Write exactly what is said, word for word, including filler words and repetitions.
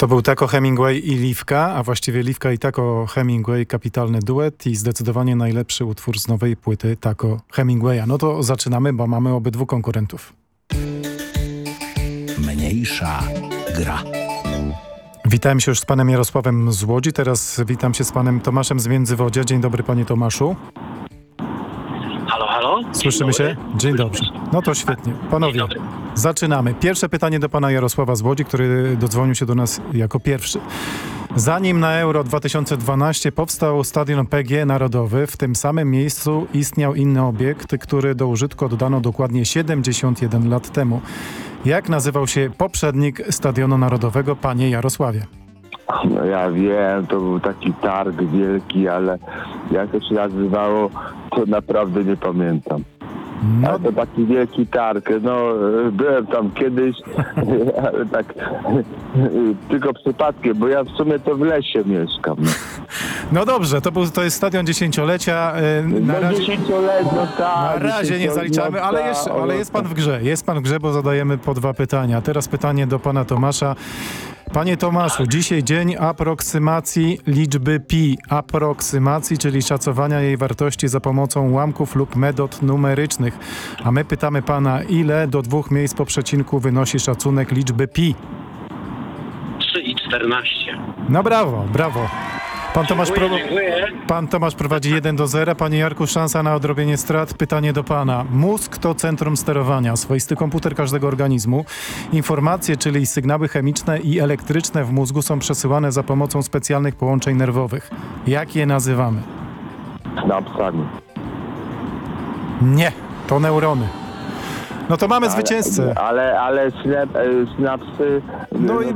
To był Taco Hemingway i Liwka, a właściwie Liwka i Taco Hemingway, kapitalny duet i zdecydowanie najlepszy utwór z nowej płyty Taco Hemingwaya. No to zaczynamy, bo mamy obydwu konkurentów. Mniejsza gra. Witałem się już z panem Jarosławem z Łodzi, teraz witam się z panem Tomaszem z Międzywodzia. Dzień dobry, panie Tomaszu. Halo, halo? Słyszymy się? Dzień dobry. No to świetnie. Panowie, zaczynamy. Pierwsze pytanie do pana Jarosława z Łodzi, który dodzwonił się do nas jako pierwszy. Zanim na Euro dwa tysiące dwanaście powstał stadion P G E Narodowy, w tym samym miejscu istniał inny obiekt, który do użytku oddano dokładnie siedemdziesiąt jeden lat temu. Jak nazywał się poprzednik Stadionu Narodowego, panie Jarosławie? No ja wiem, to był taki targ wielki, ale jak to się nazywało, to naprawdę nie pamiętam. No, Ale to taki wielki targ, no byłem tam kiedyś, ale tak tylko przypadkiem, bo ja w sumie to w lesie mieszkam. no dobrze, to, był, to jest stadion dziesięciolecia. yy, Na No razie, dziesięcioletno, na tak. razie nie zaliczamy, ale, jeszcze, ale jest pan w grze. Jest pan w grze, bo zadajemy po dwa pytania. Teraz pytanie do pana Tomasza. Panie Tomaszu, dzisiaj dzień aproksymacji liczby pi. Aproksymacji, czyli szacowania jej wartości za pomocą ułamków lub metod numerycznych. A my pytamy pana, ile do dwóch miejsc po przecinku wynosi szacunek liczby pi? trzy i czternaście. No brawo, brawo. Pan Tomasz, Dziękuję, pro... dziękuję. Pan Tomasz prowadzi jeden do zera. Panie Jarku, szansa na odrobienie strat. Pytanie do pana. Mózg to centrum sterowania, swoisty komputer każdego organizmu. Informacje, czyli sygnały chemiczne i elektryczne w mózgu są przesyłane za pomocą specjalnych połączeń nerwowych. Jak je nazywamy? Synapsami. Nie, to neurony. No to mamy zwycięzcę. Ale, ale, ale synap, synapsy... No i